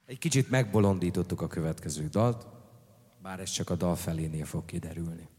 Egy kicsit megbolondítottuk a következő dalt, bár ez csak a dal felénél fog kiderülni.